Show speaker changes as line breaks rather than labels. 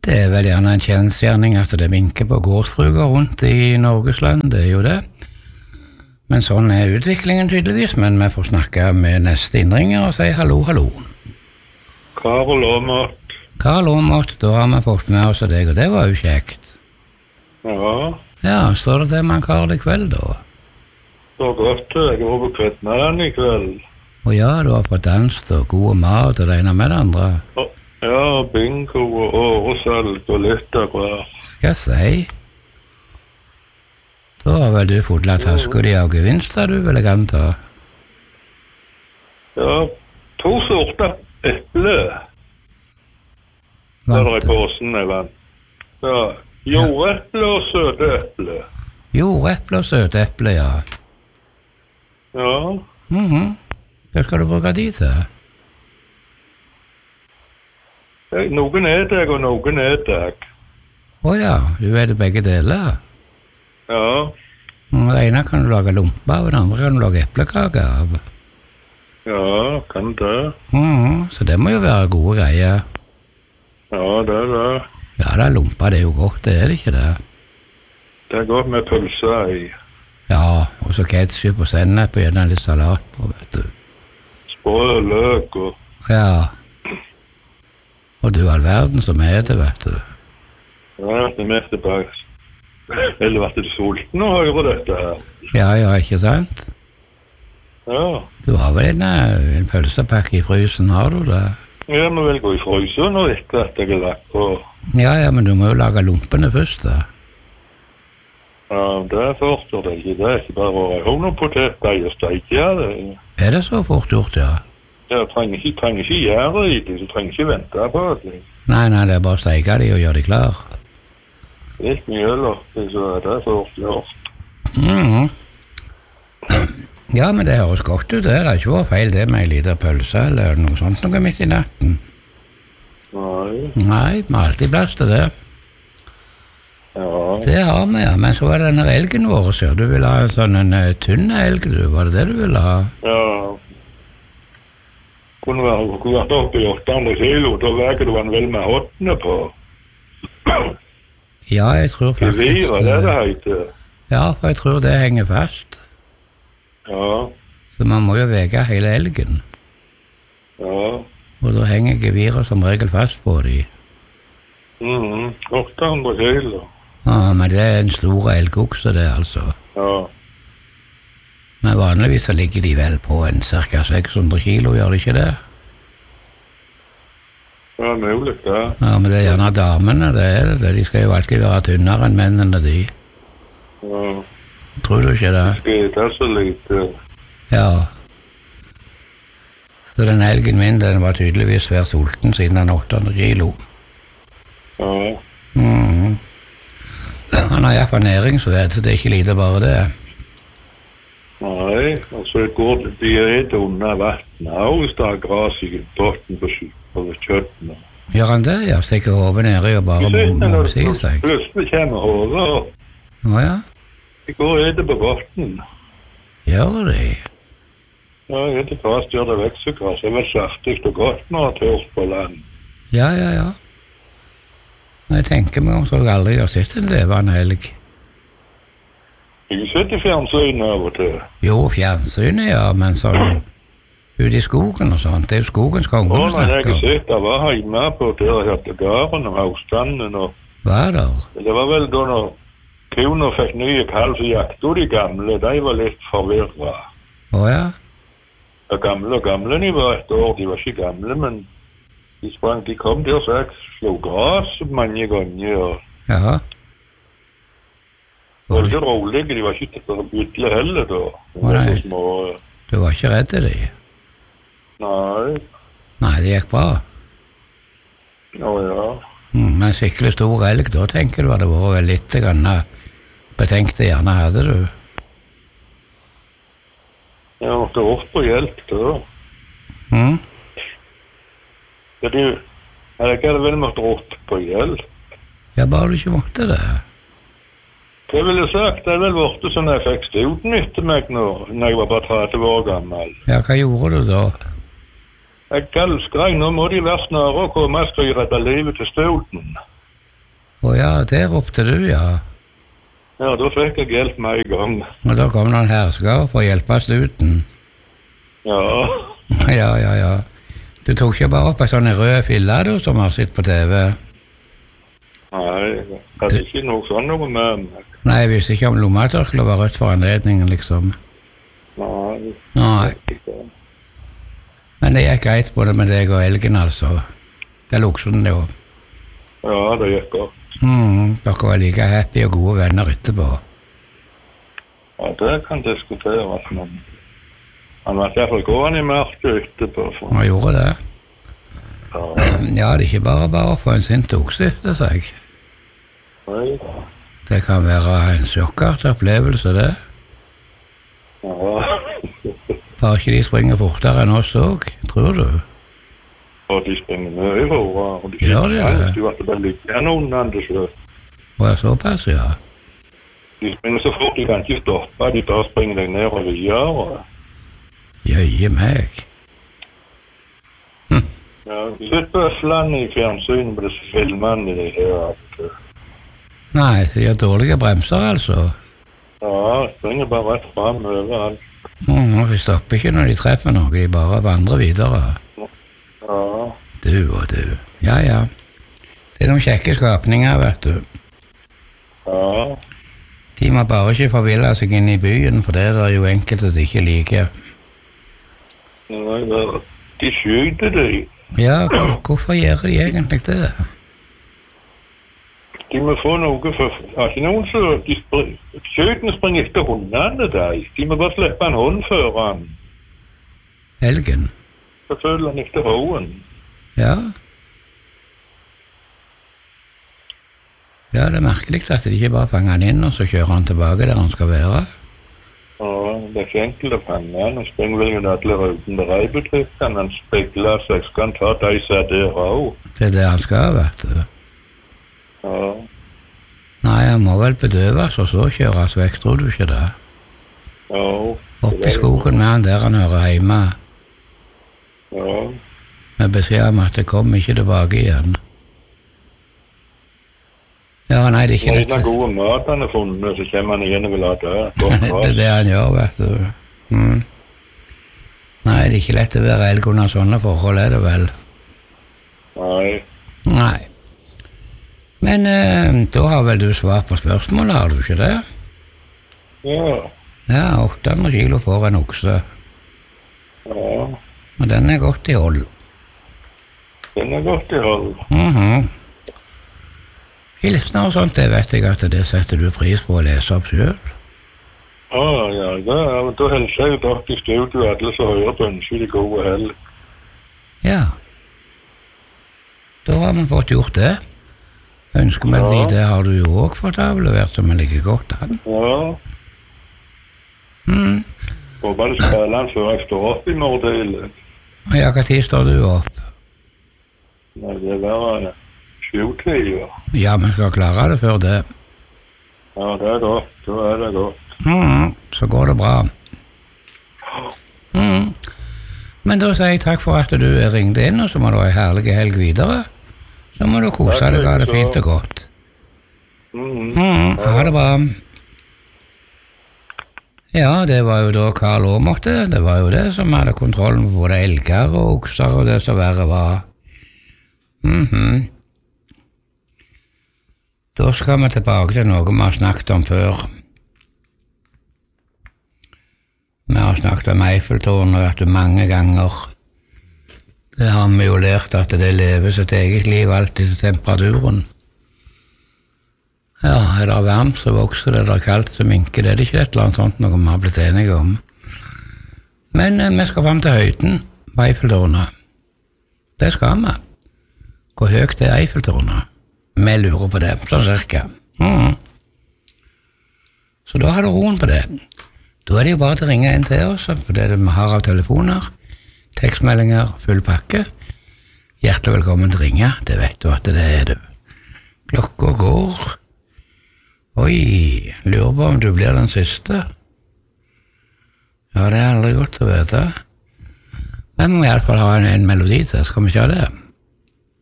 Det vel gjerne en kjensgjerning at det vinker på gårdsbruker rundt i Norgesland, det jo det. Men sånn utviklingen tydeligvis, men vi får snakke med neste innringer og si hallo, hallo.
Karl Aamodt.
Karl Aamodt, da har vi fått med oss deg, og det var jo kjekt.
Ja.
Ja, står det til med Karl i kveld da?
Så godt, jeg går på kvettmæren i kveld.
Og ja, du har fått danset og god mat og det ene med det andre.
Ja, bingo og åresalg og litt av hvert.
Skal jeg si? Da har vel du fått la tasker de av gevinster, du vil jeg anta?
Ja, 2 sorte eple. Der i båsen jeg vant. Ja, jordeple og søteple.
Jordeple og søteple, ja.
Ja.
Hva skal du bruke de til?
Noen jeg, og noen jeg.
Ja, du vet begge deler?
Ja.
Det ene kan du lage lompe av, og det andre kan du lage eplekake av.
Ja, kan det.
Så det må jo være gode greier.
Ja, det er det.
Ja, det lompe, det er jo godt, det er det ikke det?
Det er godt med pølse i.
Ja, og så ketchup og sennep og gjerne litt salat på, vet du.
Sprø løk og...
Ja. Og du all verden som det, vet du.
Ja, det meste bare... Eller ble du sulten å høre dette her?
Ja, ikke sant?
Ja.
Du har vel en pølsepakke i frysen, har du det?
Ja, men vel gå i frysen og etter at jeg har lagt på.
Ja, men du må jo lage lumpene først, da.
Ja, det er forstår det ikke. Det er ikke bare å ha noen potetdeig og steike det.
Er det så fort gjort, ja?
Ja, trenger ikke gjøre i det, du trenger ikke vente på det.
Nei, det er bare å steike de og gjøre de klar.
Litt mjøl oppi, så er det fort gjort.
Ja, men det høres godt ut, det. Det har ikke vært feil det med en liten pølse eller noe sånt noe midt i natten. Nei, vi har alltid plass til det.
Ja.
Det har vi, ja. Men så var det denne elgen vår, så du ville ha en sånn tynn elg, du. Var det det du ville ha?
Ja. Kunne vært oppe i 800 kilo, da veger du den vel med håndene på.
Ja, jeg tror faktisk...
Gevir, det det heter.
Ja, for jeg tror det henger fast.
Ja.
Så man må jo vege hele elgen.
Ja.
Og da henger geviret som regel fast på de.
800 kilo.
Ja, men det er en stor elgokse det, altså.
Ja.
Men vanligvis så ligger de vel på en cirka 600 kilo, gjør de ikke det?
Ja, mulig det.
Ja, men det er gjerne damene, det er det. De skal jo alltid være tynnere enn mennene, de.
Ja.
Tror du ikke det?
Det er så lite.
Ja. Så den elgen min, den var tydeligvis svært sulten siden den 800 kilo.
Ja.
Han har i hvert fall næringsved, det er ikke lite bare det.
Nei, altså går de under vattnet, og hvis det er gras i botten på kjøttene.
Gjør han det, ja? Stikker hodet nede og bare momser i seg?
Plutselig kommer hodet opp.
Ja.
De går og etter på botten.
Gjør de?
Ja, etter gras gjør det veksegras. Det er vel saftig og godt når det er tørt på land.
Ja. Jeg tenker meg om så jeg aldri har sett en levende elg.
Jeg har sett i fjernsynet av og til.
Jo, fjernsynet, ja, men sånn ute i skogen og sånt. Det er jo skogens konge vi
Nei, jeg
snakker
har
om.
sett, jeg var hjemme på der jeg hadde garen og avstanden.
Hva er det?
Det var vel da når kona fikk nye kalv, så jakte de gamle. De var litt forvirret.
Ja?
Og gamle de var et år. De var ikke gamle, men de kom der så jeg slo gras mange ganger.
Ja.
Det var ikke rolig, de var ikke til å bytle heller da.
Nei.
Små.
Du var ikke redd de?
Nei.
Nei, det gikk bra.
Ja.
Men skikkelig stor elg, da tenker du at det var vel litt betenkte gjerne hadde du?
Jeg måtte opp på hjelp da. Ja, jeg hadde vel måtte opp på hjelp.
Ja, bare du ikke måtte det.
Det vil jeg sagt, det er vel borte sånn jeg fikk stoten etter meg nå, når jeg var bare 30 år gammel.
Ja, hva gjorde du da?
Jeg galskrei, nå må de være snarere og komme og skal redde livet til stoten.
Ja, det ropte du, ja.
Ja, da fikk jeg hjelp med en gang.
Og da kom noen hersker for å hjelpe stuten.
Ja.
Ja. Du tok ikke bare opp en sånn rød fille, du, som har sett på TV?
Nei, jeg hadde ikke noe sånn noe med meg.
Nei, jeg visste ikke om lommetørkle var rødt for anledningen, liksom. Nei. Men det gikk greit både med deg og elgen, altså. Det lukte den jo.
Ja, det gikk godt.
Dere var like happy og gode venner etterpå.
Ja, det kan diskuteres, men han var i hvert fall gående i mørket etterpå.
Han gjorde det?
Ja,
det er ikke bare å få en sint okse etter seg.
Nei.
Det kan være en sjokkert opplevelse, det.
Ja.
Bare ikke de springer fortere enn oss også, tror du?
Og de springer mye for, og de
Gjør de det?
Du vet det ligger igjen noen det så.
Og såpass, ja.
De springer så fort de kan ikke stoppe, de bare springer deg ned og videre.
Jøye meg.
Ja, vi sitter på Østlandet i fjernsynet med disse filmene i det her.
Nei, de har dårlige bremser, altså.
Ja, springer bare rett frem overalt.
De stopper ikke når de treffer noe, de bare vandrer videre.
Ja.
Du og du. Ja. Det er noen kjekke skapninger, vet du.
Ja.
De må bare ikke forville seg inn i byen, for det er det jo enkelte som ikke liker.
Nei, de skyter de.
Ja, hvorfor gjør de egentlig det?
De må få noe for... Har ikke noen som... Skjøtene springer etter hundene der. De må bare slippe en hund før han.
Elgen?
Så følger han etter roen.
Ja. Ja, det er merkelig at de ikke bare fanger han inn, og så kjører han tilbake der han skal være.
Ja, det er ikke enkelt å fange han. Han springer vel jo alle røden til reibedriften. Han spegler seg, skal han ta de som er der også. Det
er det han skal, vet du.
Ja.
Nei, han må vel bedøves, og så kjøres vekk, tror du ikke det?
Ja.
Opp i skogen med han der han hører hjemme.
Ja.
Med beskjed om at det kommer ikke tilbake igjen. Ja, nei, det er ikke
dette. Når gode mat han har funnet, så kommer han igjen og vil ha det.
Det er det han gjør, vet du. Nei, det er ikke lett å være elg under sånne forhold, er det vel? Nei. Men da har vel du svar på spørsmålet, har du ikke det?
Ja.
Ja, 800 kilo for en okse.
Ja.
Og den er godt i hold.
Den er godt i hold.
Hilsner og sånt, det vet jeg at det setter du pris på å lese opp selv.
Ja, da hilser jeg dere i studio alle som hører på ønsker de gode helg.
Ja. Da har vi fått gjort det. Ønsker meg de, det har du jo også fått avlevert som jeg ligger godt an.
Ja. Håper du spiller den før jeg står opp i morgen.
Ja, hva tid står du opp?
Nei, det var 7-10, ja.
Ja, men skal klare det før det.
Ja, det er godt. Da er det godt.
Så går det bra. Men da sier jeg takk for at du ringte inn, og så må du ha en herlig helg videre. Så må du kose deg, ha det fint og godt. Ha det bra. Ja, det var jo da Karl Aamodt, det var jo det som hadde kontrollen på både elger og okser og det som verre var. Da skal vi tilbake til noe vi har snakket om før. Vi har snakket om Eiffeltårnet mange ganger. Det har vi jo lært at det lever sitt eget liv alltid til temperaturen. Ja, er det varmt så vokser det, er det kaldt så minker det. Det er ikke et eller annet sånt noe vi har blitt enige om. Men vi skal frem til høyden på Eiffeltårnet. Det skal vi. Hvor høyt er Eiffeltårnet? Vi lurer på det, sånn cirka. Så da har du roen på det. Da er det jo bare til å ringe inn til oss, for det vi har av telefoner, tekstmeldinger, full pakke. Hjertelig velkommen til å ringe, det vet du at det er du. Klokka går. Oi, lurer på om du blir den siste. Ja, det er aldri godt å vite. Men vi må i alle fall ha en melodi til, skal vi ikke ha det?